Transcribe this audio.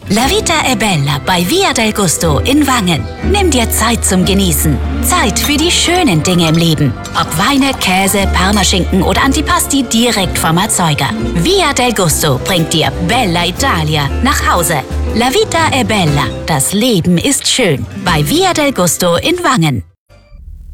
La Vita è Bella bei Via del Gusto in Wangen. Nimm dir Zeit zum Genießen. Zeit für die schönen Dinge im Leben. Ob Weine, Käse, Parmaschinken oder Antipasti direkt vom Erzeuger. Via del Gusto bringt dir Bella Italia nach Hause. La Vita è Bella. Das Leben ist schön. Bei Via del Gusto in Wangen.